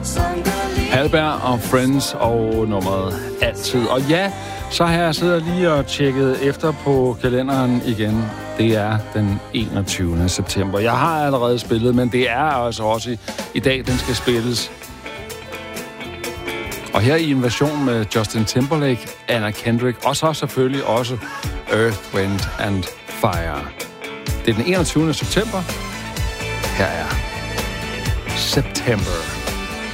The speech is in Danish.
Halberg og Friends og nummeret Altid. Og ja, så har jeg siddet lige og tjekket efter på kalenderen igen. Det er den 21. september. Jeg har allerede spillet, men det er altså også i dag, den skal spilles. Og her i en version med Justin Timberlake, Anna Kendrick, og så selvfølgelig også Earth, Wind and Fire. Det er den 21. september. Her er September.